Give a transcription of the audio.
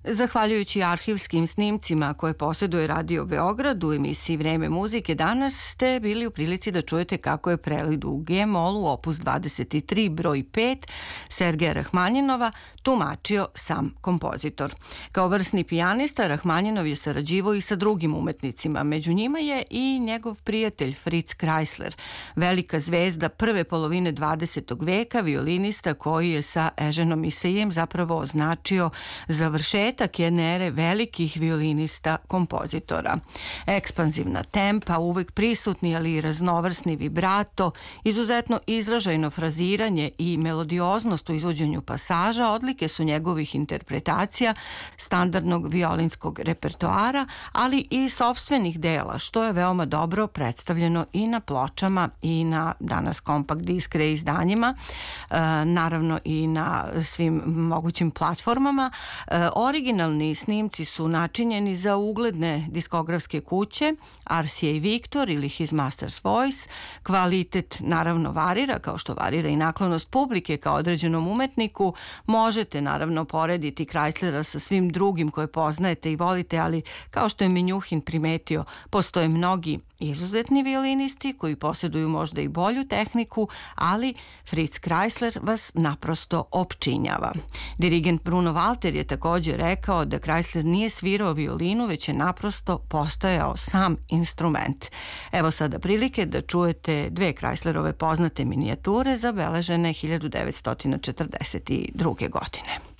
Zahvaljujući arhivskim snimcima koje posjeduje Radio Beograd u emisiji Vreme muzike, danas ste bili u prilici da čujete kako je prelid u G-molu opus 23 broj 5 Sergeja Rahmanjinova tumačio sam kompozitor. Kao vrsni pijanista, Rahmanjinov je sarađivao i sa drugim umetnicima. Među njima je i njegov prijatelj Fritz Kreisler, velika zvezda prve polovine 20. veka, violinista koji je sa Eženom Isajem zapravo označio završetak jedne ere velikih violinista kompozitora. Ekspanzivna tempa, uvek prisutni, ali i raznovrsni vibrato, izuzetno izražajno fraziranje i melodioznost u izvođenju pasaža odlike su njegovih interpretacija standardnog violinskog repertoara, ali i sopstvenih dela, što je veoma dobro predstavljeno i na pločama i na danas kompakt disk reizdanjima, naravno i na svim mogućim platformama. Originalni snimci su načinjeni za ugledne diskografske kuće RCA Victor ili His Master's Voice. Kvalitet naravno varira, kao što varira i naklonost publike kao određenom umetniku. Možete naravno porediti Kreislera sa svim drugim koje poznajete i volite, ali kao što je Menjuhin primetio, postoje mnogi izuzetni violinisti koji posjeduju možda i bolju tehniku, ali Fritz Kreisler vas naprosto opčinjava. Dirigent Bruno Walter je također rekao da Kreisler nije svirao violinu, već je naprosto postojao sam instrument. Evo sada prilike da čujete dve Kreislerove poznate minijature zabeležene 1942. godine.